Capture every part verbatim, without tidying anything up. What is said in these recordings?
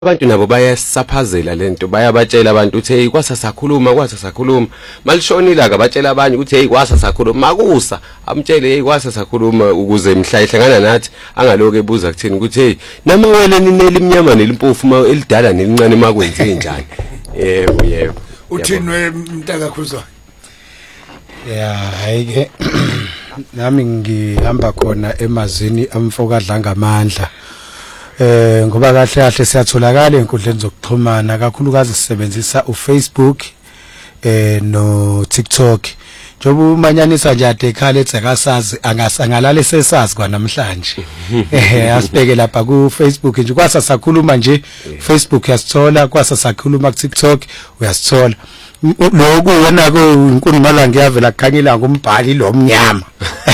Abantu nabo bayasaphazela lento bayabatshela abantu uthi hey kwasa sakhuluma kwasa sakhuluma malishonila ke batshela abanye ukuthi hey kwasa sakhuluma makusa amtshele hey kwasa sakhuluma ukuze imhla ihlangana nathi angaloke ebuza kuthini ukuthi hey namawele nineli imnyama nelimpofu ma elidala nelincane makwenze njani yebo yebo uthinwe mntaka khuzwa yeah hayike nami ngihamba khona emazini amfoka ngamandla Eh ngoba kahle kahle siyatholakala enkundleni zokuxhumana kakhulukazi sisebenzisa uFacebook eh no TikTok njoba umanyanisa nje ade ekhala ethi akasazi angasangalala sesazi kwanamhlanje eh asibeke lapha ku Facebook nje kwasa sakhuluma nje Facebook yasithola kwasa sakhuluma ku TikTok uyasithola lokho wena ko inkulu mala ngiyavela kukhanyela ngombhali lo mnyama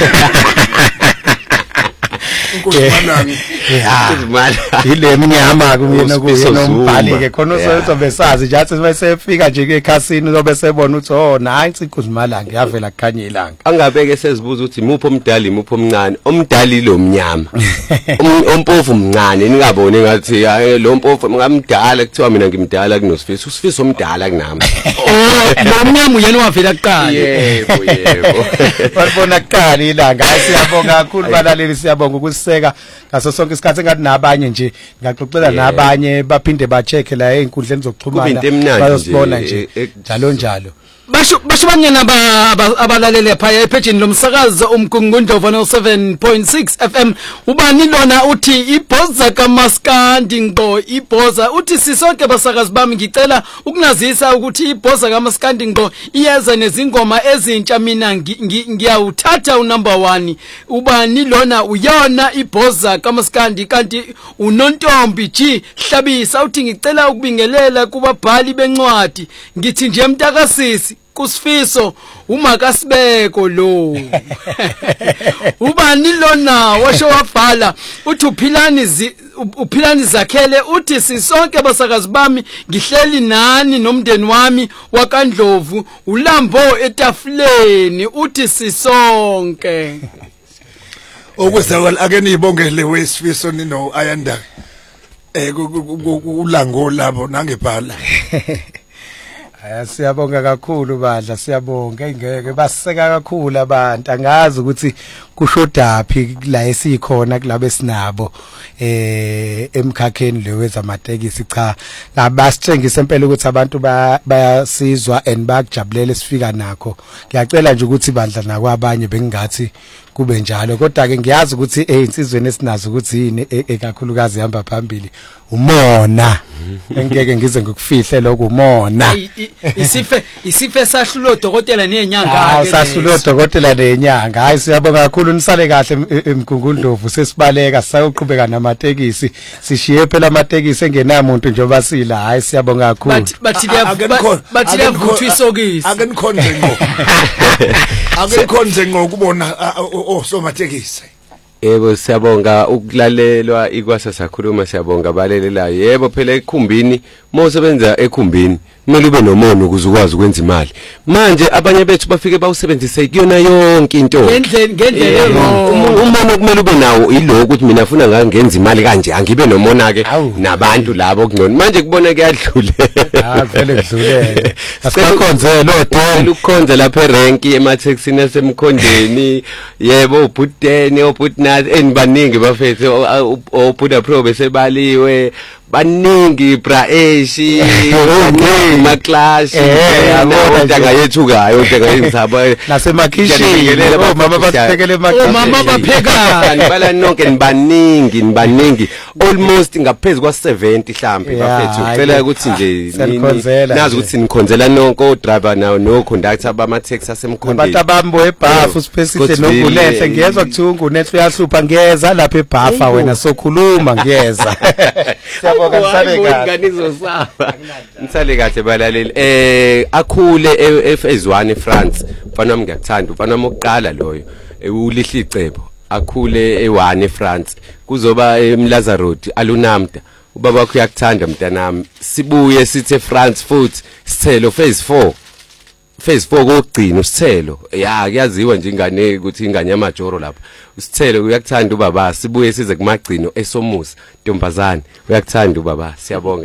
Kuzimalanga kuzimala ile mnyama kumyena kuyena umbhali ke khona uzobe sazi nje athi masefika nje ekhasini uzobe sebona uthi oh nansi kuzimalanga yavela kukhanya ilanga angabeke sezibuza ukuthi mupho omdali mupho omncane omdali lo mnyama ompofu mncane ningaboni ngathi lo mpofu ngamdala kuthiwa mina ngimdala kunoSifiso uSifiso omdala kunami lo mnyama uyena wavela kuqala yebo yebo babona kuqala ilanga siyabonga kakhulu balaleli siyabonga ukuseka ngaso sonke isikhathi ngathi nabanye nje ngaxoxela nabanye baphinde ba check la einkundleni zokuxhumana bayosibona nje njalo njalo basho basho banyana abalalele phaya epageni lomsakazo umgungundlovu no seven point six F M ubani lona uthi ibhoza kaMaskandi ngqo ibhoza uthi sisonke basakazi bami ngicela ukunazisa ukuthi ibhoza kaMaskandi ngqo iyeza nezingoma ezintsha mina ngiyawuthatha unumber one ubani lona uyona ibhoza kaMaskandi kanti unontombi G Hlabisa uthi ngicela ukubingelela kubabhali bencwadi ngithi nje mntakasisi kuSifiso umakasibeko lo ubani lona washo wabhala uthi uphilani uphilani zakhele uthi sisonke basakazi bami ngihleli nani nomndeni wami waKandlovu ulambo etafuleni uthi sisonke okwesawala ake nibongele weSifiso nino ayanda eh ulango labo nangebhala Aya siyabonga kakhulu badla siyabonga ingeke baseka kakhulu abantu angazi ukuthi kushodapi la esikhona kulabe sinabo eh emkhakheni leweza amatekisi cha ngabasitshengisa impela ukuthi abantu bayasizwa and bakujabulela sifika nakho ngiyacela nje ukuthi bandla nakwabanye bengingathi kube njalo kodwa ke ngiyazi ukuthi einsizweni esinazo ukuthi yini ekakhulukazi ihamba phambili umona engeke ngize ngikufihle lokho umona isife isife sahlulo dokotela nenyanga ah sahlulo dokotela nenyanga hayi siyabonga kakhulu nisale kahle emgungundlovu sesibaleka sayoqhubeka namatekisi sishiye phela amatekisi engenamuntu njoba sila hayi siyabonga kakhulu bathi bathi yavuthwa isokisi ake nikhonze ngo ake nikhonze ngokubona osomatekisi Yebo siyabonga ukulalelwa ikwasa sakhuluma siyabonga balelelayo yebo phela ekhumbini mosebenza ekhumbini kumele ube nomono ukuze ukwazi ukwenza imali manje abanye bethu bafike bawusebenzise kuyona yonke into ngendlela ngendlela umono kumele ube nawo yilo ukuthi mina ufuna ngangenza imali kanje angibe nomona ke nabantu labo kungcono manje kubona kuyadlulela ah vele kudlulele asikhonzela odwa ukukhonza lapha erank emathexini asemkhondeni yebo ubhuteni obhutnathi enibaningi bafethu obuda pro besebaliwe baningi braeshi maclash yabona yethukayo udanga yenzaba nasemakhishini mama basiphekele emakhishini mama bapheka bala nonke nibaningi nibaningi almost ngaphezulu kwa seventy mhlambi bafethu ucela ukuthi nje nazi ukuthi nikhonzela nonke o driver nawo no conductor bama taxi asemkhondeni abantu abambo eBhafu sipesile nokulehle ngiyezwa kuthiwa ungunethi uyahlupha ngeza lapha eBhafa wena sokhuluma ngiyeza siyabonga nisale kahle nganizosaba nisale kahle balaleli eh akhule eFase one eFrance mfana wami ngiyakuthanda mfana wami oqala loyo ulihla icebo akhule e1 eFrance kuzoba eMlazarod alunamda ubaba wakho uyakuthanda mntanami sibuye sithe France futhi sithelo phase four phase four kokugcina usithelo ya kuyaziwa nje ingane ukuthi ingane yamajoro lapha usithelo uyakuthanda ubaba sibuye size kumagcino esomusa ntombazane uyakuthanda ubaba siyabonga.